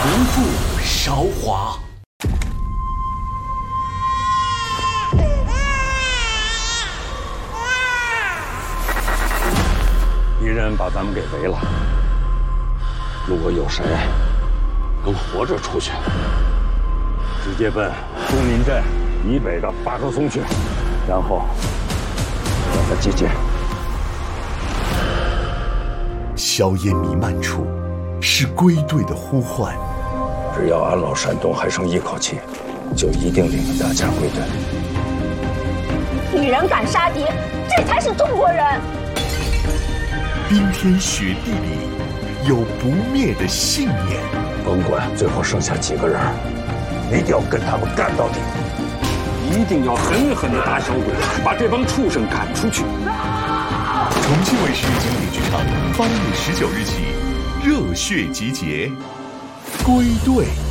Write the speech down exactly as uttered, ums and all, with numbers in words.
不负韶华。 敌人把咱们给围了，如果有谁能活着出去，直接奔东林镇以北的八棵松去，然后让他接见。 硝烟弥漫处，是归队的呼唤。 只要安老山东还剩一口气，就一定领着大家归队。 女人敢杀敌，这才是中国人。 冰天雪地里，有不灭的信念。 甭管最后剩下几个人，一定要跟他们干到底。一定要狠狠地打小鬼，把这帮畜生赶出去。 重庆卫视经典剧场八月十九日起，热血集结，归队。